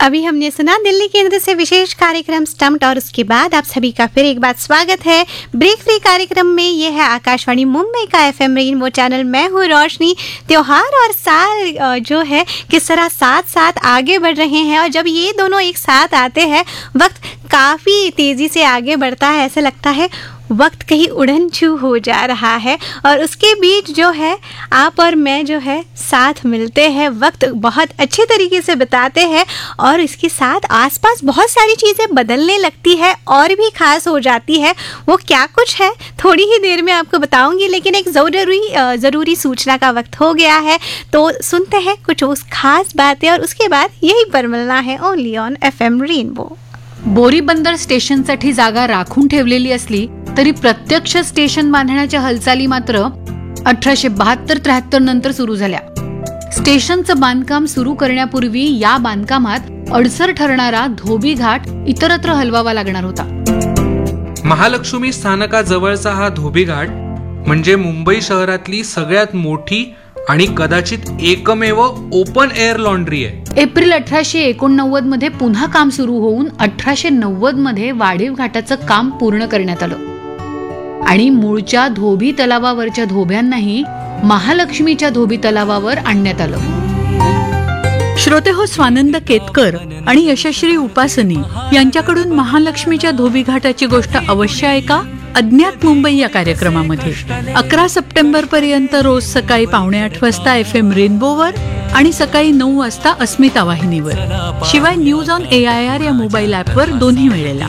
अभी हमने सुना दिल्ली केंद्र से विशेष कार्यक्रम स्टम्प्ड और उसके बाद आप सभी का फिर एक बार स्वागत है ब्रेक फ्री कार्यक्रम में। ये है आकाशवाणी मुंबई का FM रेनबो चैनल। मैं हूँ रोशनी। त्योहार और साल जो है किस तरह साथ साथ आगे बढ़ रहे हैं और जब ये दोनों एक साथ आते हैं वक्त काफ़ी तेज़ी से आगे बढ़ता है। ऐसा लगता है वक्त कहीं उड़न छू हो जा रहा है और उसके बीच जो है आप और मैं जो है साथ मिलते हैं, वक्त बहुत अच्छे तरीके से बिताते हैं और इसके साथ आसपास बहुत सारी चीज़ें बदलने लगती है और भी खास हो जाती है। वो क्या कुछ है थोड़ी ही देर में आपको बताऊंगी, लेकिन एक ज़रूरी सूचना का वक्त हो गया है तो सुनते हैं कुछ उस खास बातें और उसके बाद यही पर मिलना है only on FM rainbow. Boribunder स्टेशनसाठी जागा राखून ठेवलेली असली तरी प्रत्यक्ष स्टेशन बांधण्याच्या हालचाली मात्र 1872-73 नंतर सुरू झाल्या। स्टेशनचं बांधकाम सुरू करण्यापूर्वी या बांधकामात अडसर ठरणारा धोबी घाट इतरत्र हलवावा लागणार होता। महालक्ष्मी स्थानकाजवळचा हा धोबी घाट म्हणजे मुंबई शहरातली सगळ्यात मोठी आणि कदाचित एकमेव ओपन एअर लॉन्ड्री आहे। एप्रिल 1889 मध्ये पुन्हा काम सुरू होऊन 1890 मध्ये वाढीव घाटाचं काम पूर्ण करण्यात आलं आणि मूळच्या धोबी तलावावरच्या धोब्यांनाही महालक्ष्मीच्या धोबी तलावावर आणण्यात आलं। श्रोते हो, स्वानंद केतकर आणि यशश्री उपासनी यांच्याकडून महालक्ष्मीच्या धोबी घाटाची गोष्ट अवश्य ऐका अज्ञात मुंबई या कार्यक्रमामध्ये 11 सप्टेंबर पर्यंत रोज सकाळी 7:45 वाजता FM रेनबोवर आणि सकाळी 9 वाजता अस्मिता वाहिनीवर, शिवाय न्यूज ऑन AIR या मोबाईल ॲपवर दोन्ही वेळेला।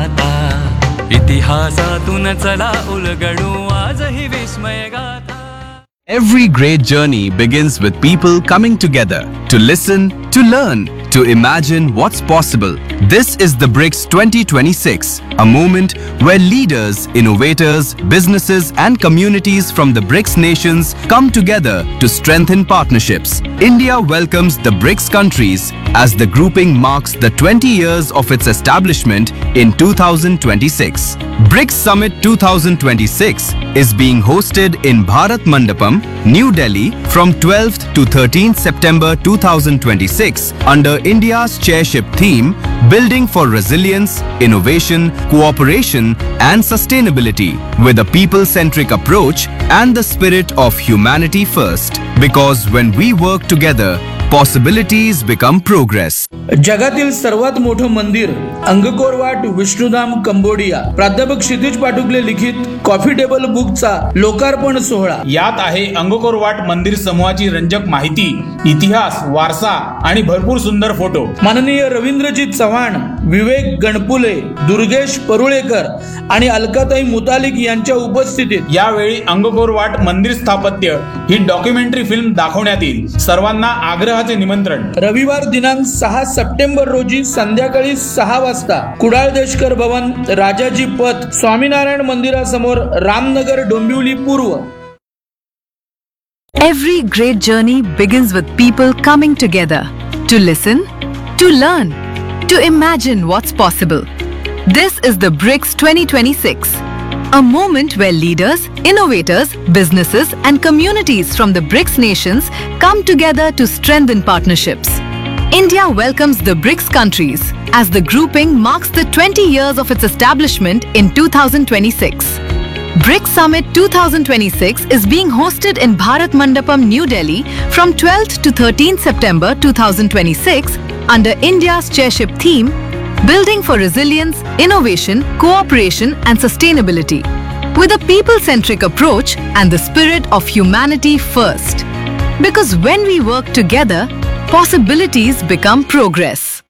इतिहासातून चला उलगडू आजही विस्मय गाथा। Every great journey begins with people coming together to listen, to learn, to imagine what's possible. This is the BRICS 2026, a moment where leaders, innovators, businesses and communities from the BRICS nations come together to strengthen partnerships. India welcomes the BRICS countries as the grouping marks the 20 years of its establishment in 2026. BRICS Summit 2026 is being hosted in Bharat Mandapam, New Delhi from 12th to 13th September 2026 under India's chairship theme Building for Resilience, Innovation, Cooperation and Sustainability with a people-centric approach and the spirit of humanity first. Because when we work together, possibilities become progress. जगातील सर्वात मोठं मंदिर Angkor Wat Vishnudham Cambodia. प्राध्यापक क्षितिज पाटुकले लिखित coffee table बुकचा लोकार्पण सोहळा। यात आहे अंगकोरवाट मंदिर समूहाची रंजक माहिती, इतिहास, वारसा आणि भरपूर सुंदर फोटो। माननीय रवींद्रजीत चव्हाण, विवेक गणपुले, दुर्गेश परुळेकर आणि अलकाताई मुतालिक यांच्या उपस्थितीत यावेळी अंगकोरवाट मंदिर स्थापत्य ही डॉक्युमेंटरी फिल्म दाखवण्यात येईल। सर्वांना आग्रहाचे निमंत्रण। रविवार दिनांक 6 सप्टेंबर रोजी संध्याकाळी 6 वाजता कुडाळ देशकर भवन, राजाजी पथ, स्वामीनारायण मंदिरासमोर, रामनगर, डोंबिवली पूर्व। Every great journey begins with people coming together to listen, to learn, to imagine what's possible. This is the BRICS 2026, a moment where leaders, innovators, businesses and communities from the BRICS nations come together to strengthen partnerships. India welcomes the BRICS countries as the grouping marks the 20 years of its establishment in 2026. BRICS Summit 2026 is being hosted in Bharat Mandapam, New Delhi from 12th to 13th September 2026 under India's chairship theme Building for Resilience, Innovation, Cooperation and Sustainability with a people-centric approach and the spirit of humanity first. Because when we work together, possibilities become progress.